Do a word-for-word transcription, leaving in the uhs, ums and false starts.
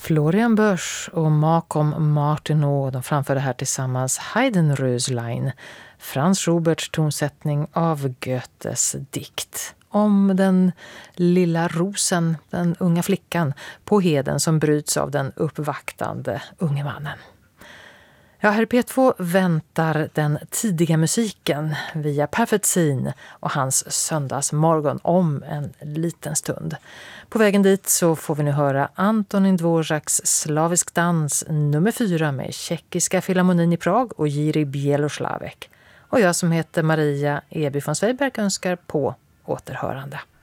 Florian Bösch och Malcolm Martineau, de framförde här tillsammans Heidenröslein, Franz Schuberts tonsättning av Goethes dikt om den lilla rosen, den unga flickan på heden som bryts av den uppvaktande unge mannen. Ja, här i P två väntar den tidiga musiken via Perfect Scene och hans söndagsmorgon om en liten stund. På vägen dit så får vi nu höra Antonin Dvořáks Slavisk dans nummer fyra med Tjeckiska Filharmonin i Prag och Jiří Běloslávek. Och jag som heter Maria Eby von Sveiberg önskar på återhörande.